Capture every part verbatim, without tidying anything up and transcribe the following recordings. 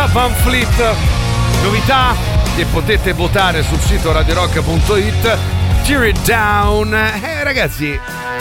Van Fleet, novità che potete votare sul sito radio rock punto it. Tear It Down. Eh ragazzi,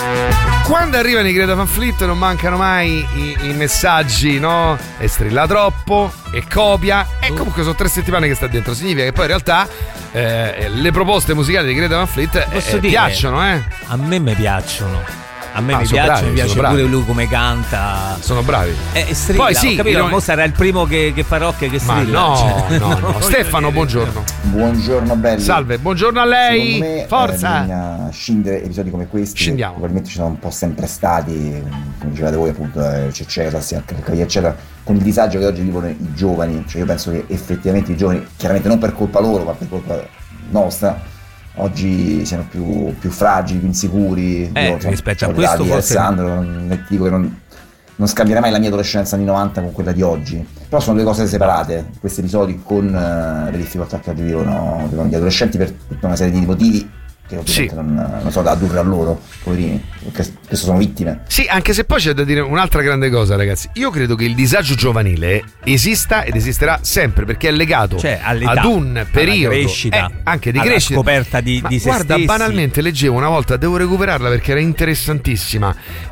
quando arrivano i Greta Van Fleet non mancano mai i, i messaggi, no? E strilla troppo, e copia, e comunque sono tre settimane che sta dentro. Significa che poi in realtà eh, le proposte musicali di Greta Van Fleet eh, piacciono, eh? A me mi piacciono. A me ah, mi piace, bravi, mi piace pure bravi. lui come canta. Sono bravi. Eh, strilla, poi sì, ho capito, non... mo sarà il primo che, che fa rock che strilla. Ma no, cioè, no, no. Stefano, buongiorno. Buongiorno belli. Salve, buongiorno a lei. Secondo me, Forza. Eh, bisogna scindere episodi come questi. Scendiamo. Probabilmente ci sono un po' sempre stati, come dicevate voi appunto, eh, c'è eccetera, con il disagio che oggi vivono i giovani. Cioè io penso che effettivamente i giovani, chiaramente non per colpa loro, ma per colpa nostra, oggi siano più, più fragili, più insicuri. Eh, io, rispetto sono a questo di forse... Alessandro, non dico che non, non scambierei mai la mia adolescenza anni novanta con quella di oggi, però sono due cose separate, questi episodi con uh, le difficoltà che oggi vivono, vivono gli adolescenti per tutta una serie di motivi che ovviamente sì. non, non so da addurre a loro, poverini, perché spesso sono vittime. Sì, anche se poi c'è da dire un'altra grande cosa, ragazzi. Io credo che il disagio giovanile esista ed esisterà sempre, perché è legato cioè, ad un periodo crescita, eh, anche di alla crescita, scoperta di, ma di se guarda, stessi. Banalmente leggevo una volta, devo recuperarla perché era interessantissima,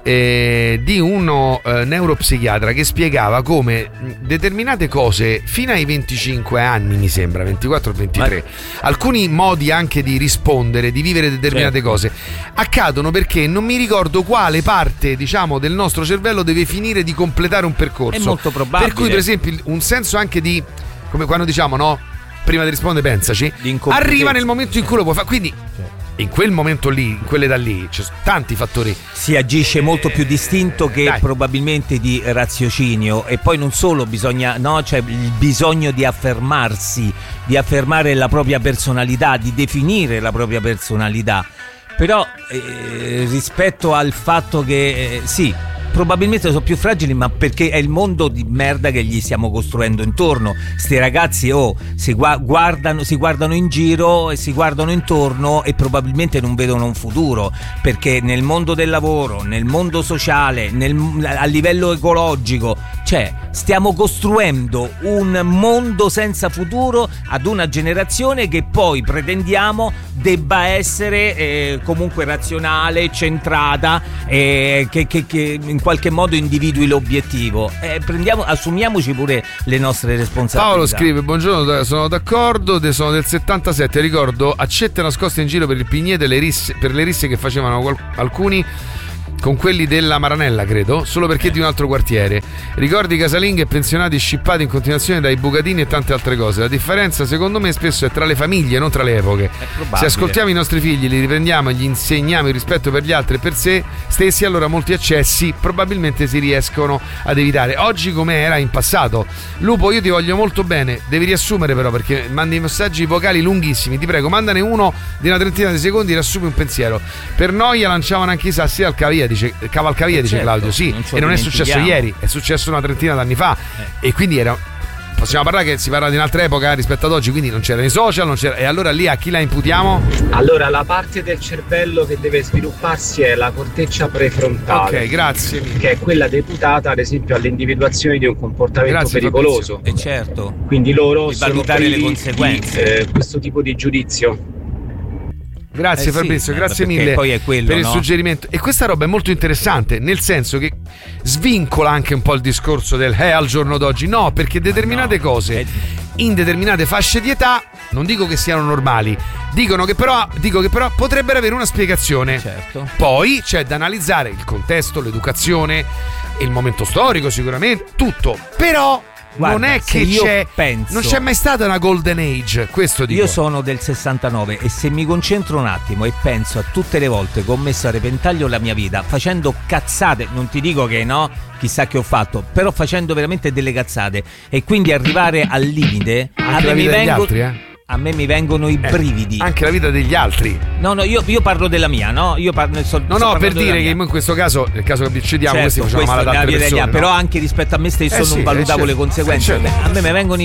eh, di uno eh, neuropsichiatra che spiegava come determinate cose fino ai venticinque anni, mi sembra ventiquattro ventitré, ma... alcuni modi anche di rispondere, di vivere determinate certo. cose accadono perché non mi ricordo quale parte, diciamo, del nostro cervello deve finire di completare un percorso. È molto probabile. Per cui, per esempio, un senso anche di, come quando diciamo, no, prima di rispondere pensaci, arriva nel momento in cui lo puoi fare. Quindi in quel momento lì, in quell'età lì, ci sono tanti fattori. Si agisce molto più distinto che Dai. probabilmente di raziocinio. E poi non solo bisogna, no, cioè il bisogno di affermarsi, di affermare la propria personalità, di definire la propria personalità. Però eh, rispetto al fatto che eh, sì, probabilmente sono più fragili, ma perché è il mondo di merda che gli stiamo costruendo intorno. Sti ragazzi oh, si guardano, si guardano in giro e si guardano intorno e probabilmente non vedono un futuro, perché nel mondo del lavoro, nel mondo sociale, nel, a livello ecologico, cioè stiamo costruendo un mondo senza futuro ad una generazione che poi pretendiamo debba essere eh, comunque razionale, centrata, eh, che, che, che in qualche modo individui l'obiettivo. Eh, prendiamo, assumiamoci pure le nostre responsabilità. Paolo scrive: buongiorno, sono d'accordo, sono del settantasette, ricordo accette nascoste in giro per il Pigneto e le risse, per le risse che facevano qual- alcuni con quelli della Maranella, credo, solo perché di un altro quartiere. Ricordi casalinghi e pensionati scippati in continuazione dai bucatini e tante altre cose. La differenza, secondo me, spesso è tra le famiglie, non tra le epoche. Se ascoltiamo i nostri figli, li riprendiamo e gli insegniamo il rispetto per gli altri e per sé stessi, allora molti eccessi probabilmente si riescono ad evitare. Oggi come era in passato. Lupo, io ti voglio molto bene, devi riassumere però, perché mandi messaggi vocali lunghissimi, ti prego, mandane uno di una trentina di secondi, riassumi un pensiero. Per noia lanciavano anche i sassi al cavia, dice cavalcavia, dice certo, Claudio, sì, non e non è successo ieri, è successo una trentina d'anni fa, eh. e quindi era, possiamo parlare che si parla di un'altra epoca rispetto ad oggi, quindi non c'erano i social, non c'era, e allora lì a chi la imputiamo? Allora la parte del cervello che deve svilupparsi è la corteccia prefrontale. Ok, grazie. Che è quella deputata ad esempio all'individuazione di un comportamento grazie, pericoloso. E certo. Quindi loro di sono valutare le conseguenze di, eh, questo tipo di giudizio. Grazie eh Fabrizio, sì, grazie mille poi è quello, per il no? suggerimento. E questa roba è molto interessante, nel senso che svincola anche un po' il discorso del eh al giorno d'oggi. No, perché determinate no, cose è... in determinate fasce di età, non dico che siano normali, dicono che però, dico che però potrebbero avere una spiegazione. Certo. Poi c'è da analizzare il contesto, l'educazione, il momento storico sicuramente, tutto. Però guarda, non è che io c'è penso, non c'è mai stata una golden age, questo dico. Io sono del sessantanove e se mi concentro un attimo e penso a tutte le volte che ho messo a repentaglio la mia vita facendo cazzate, non ti dico che no, chissà che ho fatto, però facendo veramente delle cazzate, e quindi arrivare al limite, anche a la me vita mi degli vengo, altri, eh? a me mi vengono i eh, brividi. Anche la vita degli altri. No, no, io, io parlo della mia, no? Io parlo, so, no, no, per dire che in questo caso, nel caso che cediamo, certo, questi facciamo male ad altre persone, no? Però anche rispetto a me stesso eh non sì, valutavo certo, le conseguenze. Certo. A me mi vengono